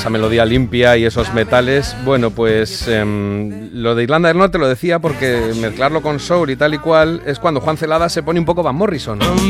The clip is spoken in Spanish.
esa melodía limpia y esos metales. Bueno, pues lo de Irlanda del Norte lo decía porque mezclarlo con soul y tal y cual es cuando Juan Celada se pone un poco Van Morrison.